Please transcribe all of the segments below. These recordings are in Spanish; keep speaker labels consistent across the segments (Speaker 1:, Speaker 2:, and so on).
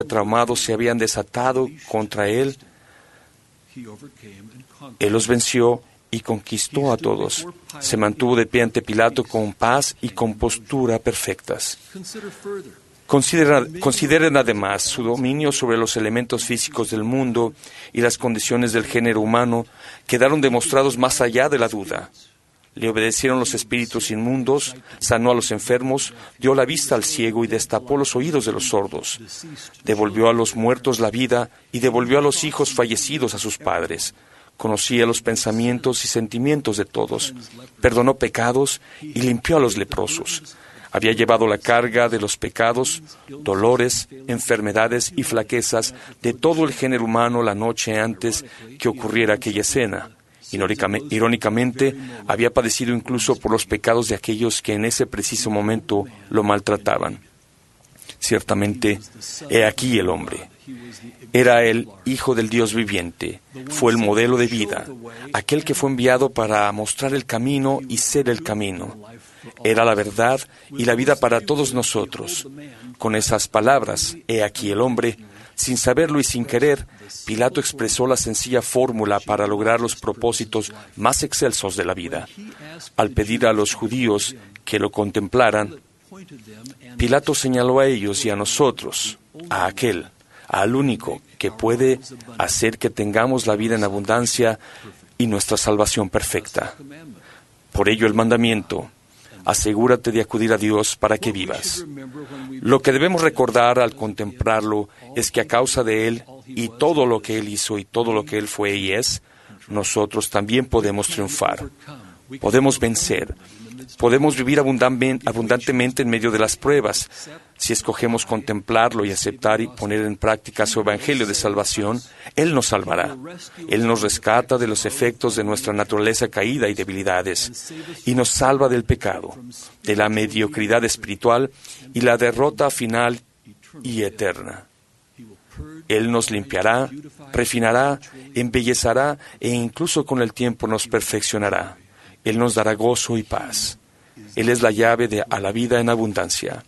Speaker 1: traumados se habían desatado contra él, él los venció y conquistó a todos. Se mantuvo de pie ante Pilato con paz y compostura perfectas. Consideren además su dominio sobre los elementos físicos del mundo y las condiciones del género humano quedaron demostrados más allá de la duda. Le obedecieron los espíritus inmundos, sanó a los enfermos, dio la vista al ciego y destapó los oídos de los sordos. Devolvió a los muertos la vida y devolvió a los hijos fallecidos a sus padres. Conocía los pensamientos y sentimientos de todos, perdonó pecados y limpió a los leprosos. Había llevado la carga de los pecados, dolores, enfermedades y flaquezas de todo el género humano la noche antes que ocurriera aquella escena. Irónicamente, había padecido incluso por los pecados de aquellos que en ese preciso momento lo maltrataban. Ciertamente, he aquí el hombre. Era el Hijo del Dios viviente, fue el modelo de vida, aquel que fue enviado para mostrar el camino y ser el camino. Era la verdad y la vida para todos nosotros. Con esas palabras, he aquí el hombre, sin saberlo y sin querer, Pilato expresó la sencilla fórmula para lograr los propósitos más excelsos de la vida. Al pedir a los judíos que lo contemplaran, Pilato señaló a ellos y a nosotros, a aquel, al único que puede hacer que tengamos la vida en abundancia y nuestra salvación perfecta. Por ello el mandamiento: asegúrate de acudir a Dios para que vivas. Lo que debemos recordar al contemplarlo es que a causa de Él y todo lo que Él hizo y todo lo que Él fue y es, nosotros también podemos triunfar, podemos vencer, podemos vivir abundantemente en medio de las pruebas. Si escogemos contemplarlo y aceptar y poner en práctica su evangelio de salvación, Él nos salvará. Él nos rescata de los efectos de nuestra naturaleza caída y debilidades, y nos salva del pecado, de la mediocridad espiritual y la derrota final y eterna. Él nos limpiará, refinará, embellecerá e incluso con el tiempo nos perfeccionará. Él nos dará gozo y paz. Él es la llave a la vida en abundancia.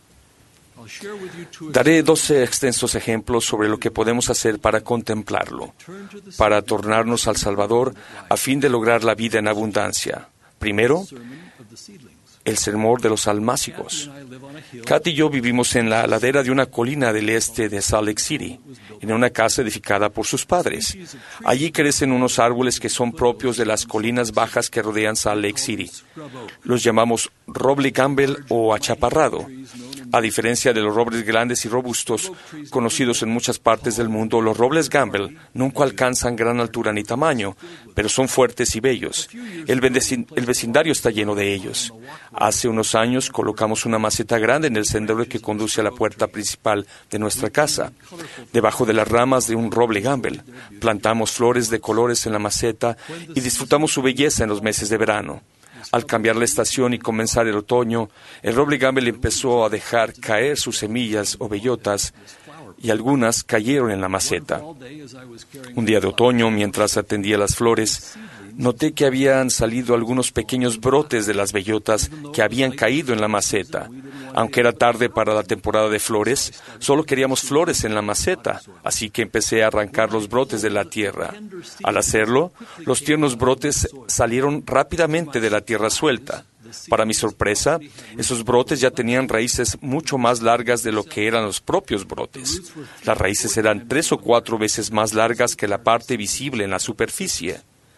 Speaker 1: Daré 12 extensos ejemplos sobre lo que podemos hacer para contemplarlo, para tornarnos al Salvador a fin de lograr la vida en abundancia. Primero, el sermón de los almácigos. Kat y yo vivimos en la ladera de una colina del este de Salt Lake City, en una casa edificada por sus padres. Allí crecen unos árboles que son propios de las colinas bajas que rodean Salt Lake City. Los llamamos roble Gamble o achaparrado. A diferencia de los robles grandes y robustos, conocidos en muchas partes del mundo, los robles Gamble nunca alcanzan gran altura ni tamaño, pero son fuertes y bellos. El vecindario está lleno de ellos. Hace unos años colocamos una maceta grande en el sendero que conduce a la puerta principal de nuestra casa. Debajo de las ramas de un roble Gamble, plantamos flores de colores en la maceta y disfrutamos su belleza en los meses de verano. Al cambiar la estación y comenzar el otoño, el roble Gamble empezó a dejar caer sus semillas o bellotas y algunas cayeron en la maceta. Un día de otoño, mientras atendía las flores, noté que habían salido algunos pequeños brotes de las bellotas que habían caído en la maceta. Aunque era tarde para la temporada de flores, solo queríamos flores en la maceta, así que empecé a arrancar los brotes de la tierra. Al hacerlo, los tiernos brotes salieron rápidamente de la tierra suelta. Para mi sorpresa, esos brotes ya tenían raíces mucho más largas de lo que eran los propios brotes. Las raíces eran 3 o 4 veces más largas que la parte visible en la superficie.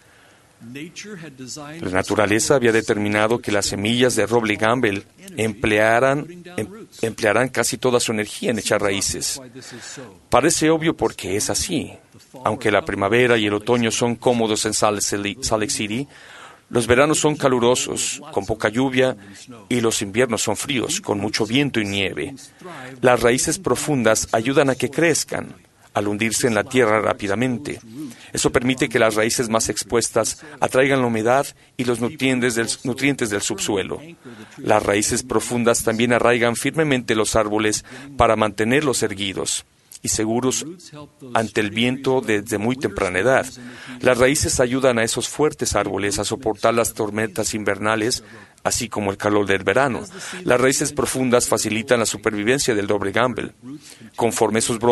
Speaker 1: La naturaleza había determinado que las semillas de roble Gamble emplearán casi toda su energía en echar raíces. Parece obvio porque es así. Aunque la primavera y el otoño son cómodos en Salt Lake City, los veranos son calurosos, con poca lluvia, y los inviernos son fríos, con mucho viento y nieve. Las raíces profundas ayudan a que crezcan, al hundirse en la tierra rápidamente. Eso permite que las raíces más expuestas atraigan la humedad y los nutrientes del subsuelo. Las raíces profundas también arraigan firmemente los árboles para mantenerlos erguidos y seguros ante el viento desde muy temprana edad. Las raíces ayudan a esos fuertes árboles a soportar las tormentas invernales, así como el calor del verano. Las raíces profundas facilitan la supervivencia del roble Gamble. Conforme esos